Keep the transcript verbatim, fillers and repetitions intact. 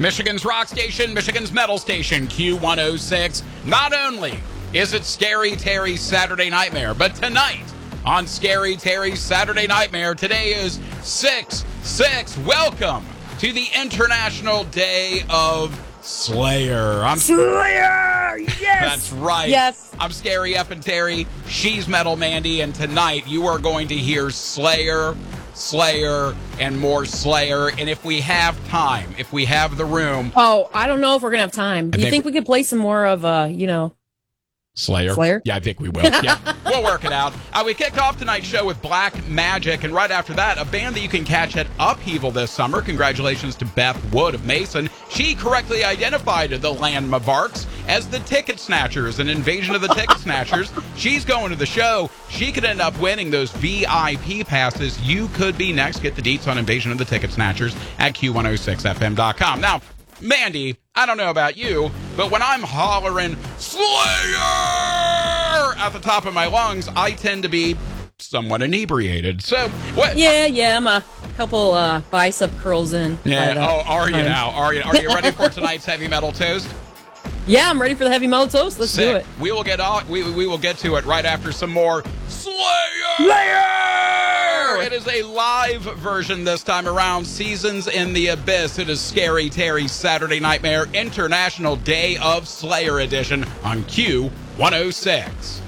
Michigan's rock station, Michigan's metal station, Q one oh six. Not only is it Scary Terry's Saturday Nightmare, but tonight on Scary Terry's Saturday Nightmare, today is six six. Welcome to the International Day of Slayer. I'm Slayer! Yes! That's right. Yes. I'm Scary F and Terry. She's Metal Mandy, and tonight you are going to hear Slayer, Slayer, and more Slayer. And if we have time, if we have the room, Oh, I don't know if we're gonna have time. Do you think think we could play some more of, uh, you know, Slayer. Slayer? Yeah, I think we will. Yeah, we'll work it out. Uh, we kick off tonight's show with Black Magic, and right after that, a band that you can catch at Upheaval this summer. Congratulations to Beth Wood of Mason. She correctly identified the Landmarks as the Ticket Snatchers, an invasion of the Ticket Snatchers. She's going to the show. She could end up winning those V I P passes. You could be next. Get the deets on Invasion of the Ticket Snatchers at Q one oh six F M dot com. Now, Mandy, I don't know about you, but when I'm hollering Slayer at the top of my lungs, I tend to be somewhat inebriated. So, what? Yeah, yeah, I'm a couple uh, bicep curls in. Yeah, But, uh, oh, are you fine. now? Are you, are you ready for tonight's Heavy Metal Toast? Yeah, I'm ready for the heavy metal toast. Let's Sick. do it. We will get on, we, we will get to it right after some more Slayer! Slayer! It is a live version this time around. Seasons in the Abyss. It is Scary Terry's Saturday Nightmare International Day of Slayer Edition on Q one oh six.